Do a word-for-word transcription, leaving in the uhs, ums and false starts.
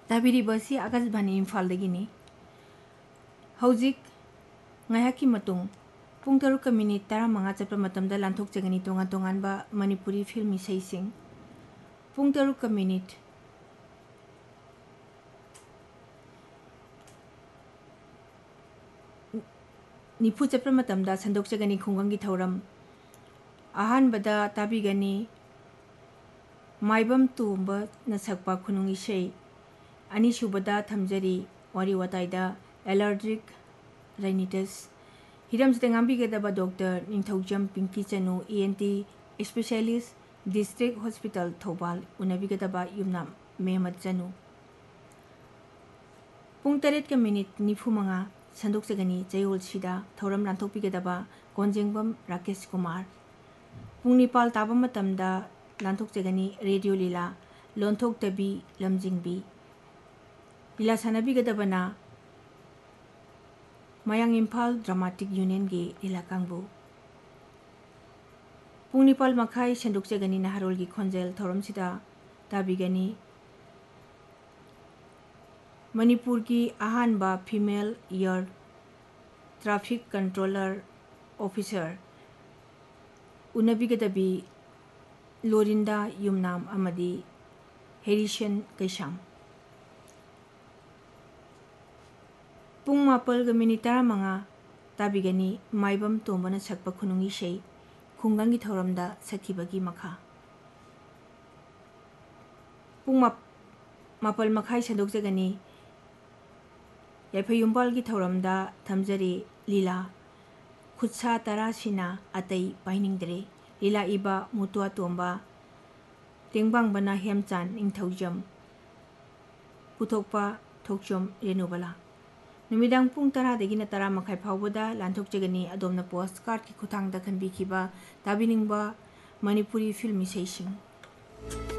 ताबिरिबसी Akashvani इम्फालदगिनी हौजिक ngaihaki matung pung taruk ka minute tara manga chapra matamda lanthok chagani tonga tongan ba manipuri film isai sing pung taruk ka minute nipu chapra matamda sandok chagani khungang gi thauram ahan bada tabigani maibam tumba na sakpa khunung isai ani subada thamjari wari wataida allergic rhinitis hiram sita ngambi gedaba doctor ningthaujam pinky chanu E N T specialist district hospital thobal unabi gedaba yumnam mehmet chanu pung taret ka minute nifu manga sandok chagani chayol sida thoram lanthokpi gedaba konjengbam rakesh kumar pung nipal taba matamda lanthok chagani radio lila lonthok tabi lamjingbi lila sanabi gedabana Mayang Imphal Dramatic Union ge lila kangbu pung nipal makhai sanduk chagani naharol gi khonjel thoram sida tabigani Manipur ki ahan ba female air traffic controller officer unabi gadabi Lorinda Yumnam amadi Harrison Kaisam pung mapal ga minitara manga tabigani maibam tombana sakpa khunungi sei khungangi thoramda sakhibagi makha pung map mapal makhai sadok jagani yaphayumbal gi thoramda thamjari lila khutsa tara sina atai painingdre lila iba mutua tomba tengbang bana hemchan ingthaujam puthokpa thokchom renubala Numidang pung tara dagina tara makai phawbada lanthok chagani adomna postcard ki khutang da khanbi khiba tabiningba Manipuri film isai sing